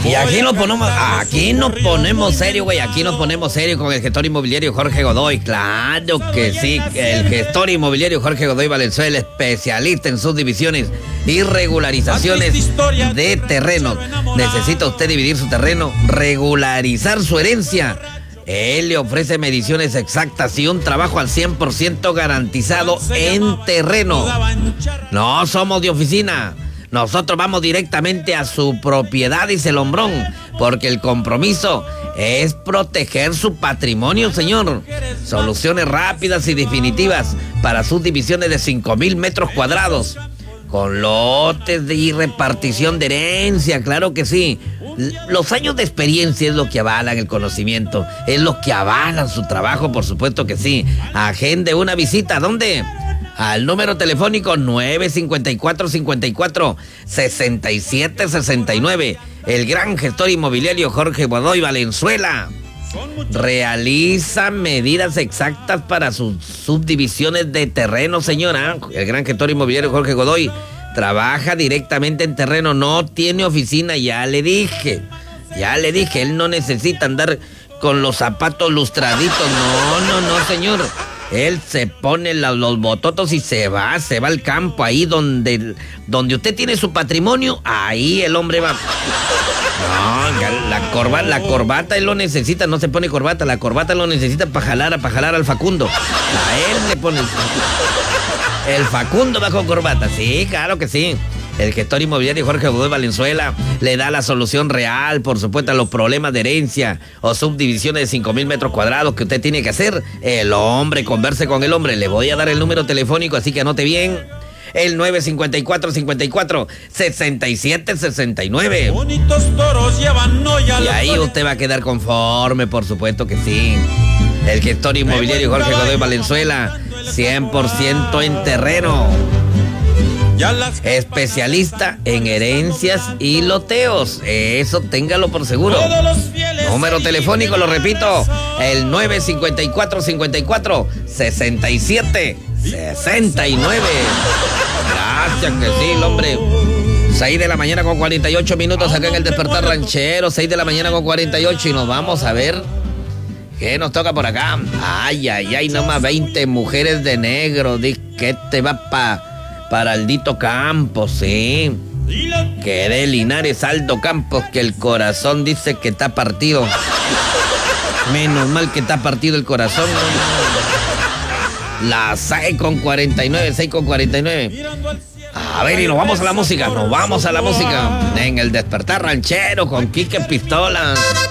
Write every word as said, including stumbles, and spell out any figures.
Y aquí nos ponemos, aquí nos ponemos serio, güey, aquí nos ponemos serio con el gestor inmobiliario Jorge Godoy. Claro que sí, el gestor inmobiliario Jorge Godoy Valenzuela, especialista en subdivisiones y regularizaciones de terrenos. ¿Necesita usted dividir su terreno, regularizar su herencia? Él le ofrece mediciones exactas y un trabajo al cien por ciento garantizado en terreno. No somos de oficina. Nosotros vamos directamente a su propiedad, dice el hombrón, porque el compromiso es proteger su patrimonio, señor. Soluciones rápidas y definitivas para subdivisiones de cinco mil metros cuadrados. Con lotes y repartición de herencia, claro que sí. Los años de experiencia es lo que avalan el conocimiento, es lo que avalan su trabajo, por supuesto que sí. Agende una visita, ¿dónde? Al número telefónico nueve cinco cuatro, cinco cuatro, seis siete seis nueve. El gran gestor inmobiliario Jorge Godoy Valenzuela realiza medidas exactas para sus subdivisiones de terreno, señora. El gran gestor inmobiliario Jorge Godoy trabaja directamente en terreno, no tiene oficina, ya le dije. Ya le dije, él no necesita andar con los zapatos lustraditos. No, no, no, señor. Él se pone la, los bototos y se va, se va al campo, ahí donde, donde usted tiene su patrimonio, ahí el hombre va. No, la corbata, la corbata él lo necesita, no se pone corbata, la corbata lo necesita para jalar, para jalar al Facundo. A él le pone el, el Facundo bajo corbata, sí, claro que sí. El gestor inmobiliario Jorge Godoy Valenzuela le da la solución real, por supuesto, a los problemas de herencia o subdivisiones de cinco mil metros cuadrados que usted tiene que hacer. El hombre, converse con el hombre. Le voy a dar el número telefónico, así que anote bien. El nueve cinco cuatro, cinco cuatro, seis siete seis nueve. Bonitos toros llevan hoy a y ahí usted va a quedar conforme, por supuesto que sí. El gestor inmobiliario Jorge Godoy Valenzuela, cien por ciento en terreno. Especialista en herencias y loteos. Eso téngalo por seguro. Número telefónico, lo repito, el nueve cinco cuatro, cinco cuatro, seis siete seis nueve. Gracias que sí, el hombre. seis de la mañana con cuarenta y ocho minutos acá en el Despertar Ranchero. seis de la mañana con cuarenta y ocho y nos vamos a ver qué nos toca por acá. Ay, ay, ay, nomás veinte mujeres de negro. Di que te va pa... para Aldito Campos, sí. Que de Linares, Aldo Campos, que el corazón dice que está partido. Menos mal que está partido el corazón. La seis con cuarenta y nueve, seis con cuarenta y nueve. A ver, y nos vamos a la música, nos vamos a la música. En el Despertar Ranchero con Quique Pistolas.